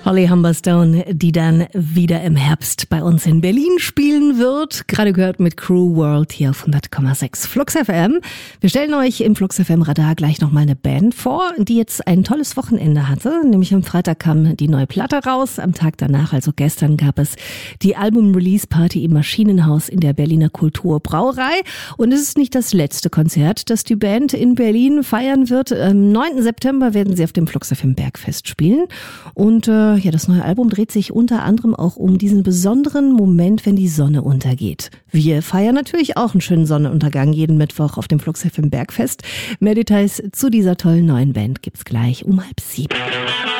Holly Humberstone, die dann wieder im Herbst bei uns in Berlin spielen wird. Gerade gehört mit Crew World hier auf 100,6 Flux FM. Wir stellen euch im Flux FM Radar gleich nochmal eine Band vor, die jetzt ein tolles Wochenende hatte. Nämlich am Freitag kam die neue Platte raus. Am Tag danach, also gestern, gab es die Album-Release-Party im Maschinenhaus in der Berliner Kulturbrauerei. Und es ist nicht das letzte Konzert, das die Band in Berlin feiern wird. Am 9. September werden sie auf dem Flux FM Bergfest spielen. Und das neue Album dreht sich unter anderem auch um diesen besonderen Moment, wenn die Sonne untergeht. Wir feiern natürlich auch einen schönen Sonnenuntergang jeden Mittwoch auf dem Flux FM Bergfest. Mehr Details zu dieser tollen neuen Band gibt's gleich um 6:30.